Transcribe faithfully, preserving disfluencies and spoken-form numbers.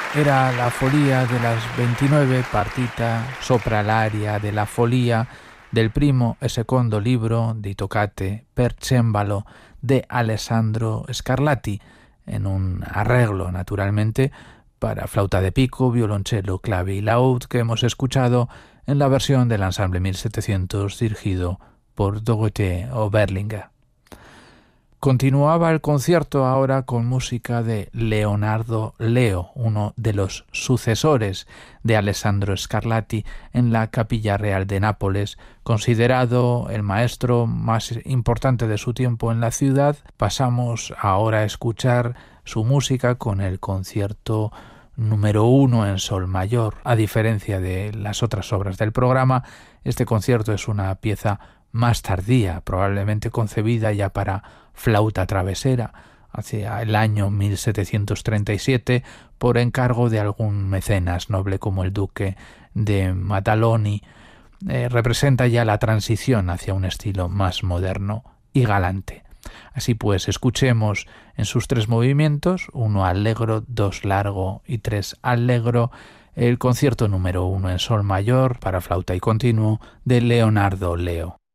Era la follia de las ventinove, partita sopra l'aria della follia del primo e secondo libro di toccate per cembalo de Alessandro Scarlatti, en un arreglo, naturalmente, para flauta de pico, violonchelo, clave y laúd, que hemos escuchado en la versión del Ensemble mil setecientos dirigido por Dorothée Oberlinger. Continuaba el concierto ahora con música de Leonardo Leo, uno de los sucesores de Alessandro Scarlatti en la Capilla Real de Nápoles, considerado el maestro más importante de su tiempo en la ciudad. Pasamos ahora a escuchar su música con el concierto número uno en sol mayor. A diferencia de las otras obras del programa, este concierto es una pieza más tardía, probablemente concebida ya para flauta travesera, hacia el año mil setecientos treinta y siete, por encargo de algún mecenas noble como el duque de Maddaloni. Eh, representa ya la transición hacia un estilo más moderno y galante. Así pues, escuchemos en sus tres movimientos, uno allegro, dos largo y tres allegro, el concierto número uno en sol mayor para flauta y continuo de Leonardo Leo.